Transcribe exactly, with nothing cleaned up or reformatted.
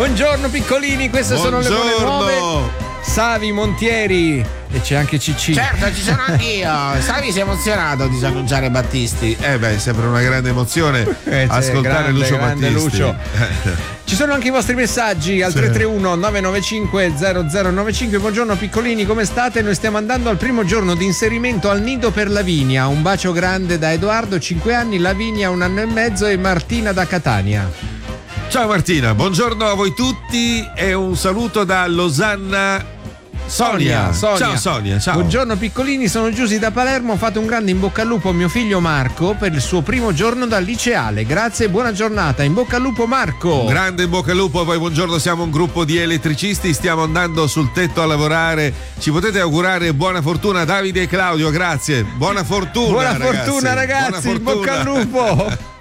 Buongiorno piccolini, queste Buongiorno. sono le buone nuove. Savi Montieri e c'è anche Cicci. Certo, ci sono anch'io. Savi si è emozionato di annunciare Battisti. Eh beh, è sempre una grande emozione Eh, sì, ascoltare grande, Lucio grande Battisti. Lucio. Ci sono anche i vostri messaggi al Sì. tre tre uno nove nove cinque zero zero nove cinque. Buongiorno piccolini, come state? Noi stiamo andando al primo giorno di inserimento al nido per Lavinia. Un bacio grande da Edoardo, cinque anni, Lavinia un anno e mezzo e Martina da Catania. Ciao Martina, buongiorno a voi tutti e un saluto da Losanna. Sonia. Sonia. Ciao Sonia, ciao. Buongiorno piccolini, sono Giusy da Palermo. Fate un grande in bocca al lupo a mio figlio Marco per il suo primo giorno da liceale. Grazie e buona giornata. In bocca al lupo Marco. Grande in bocca al lupo, poi buongiorno, siamo un gruppo di elettricisti, stiamo andando sul tetto a lavorare. Ci potete augurare buona fortuna Davide e Claudio, grazie. Buona fortuna Buona ragazzi. fortuna ragazzi, Buona in bocca al fortuna. lupo.